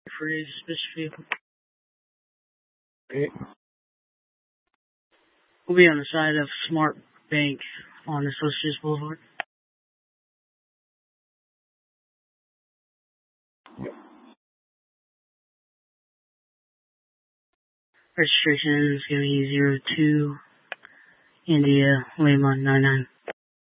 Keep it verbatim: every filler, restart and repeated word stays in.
For a suspicious vehicle. Okay. We'll be on the side of Smart Bank on Associates Boulevard. Registration is going to be zero two India Lima nine nine.